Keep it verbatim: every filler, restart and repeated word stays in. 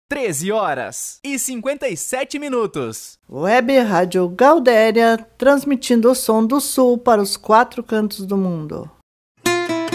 treze horas e cinquenta e sete minutos. Web Rádio Galdéria, transmitindo o som do Sul para os quatro cantos do mundo.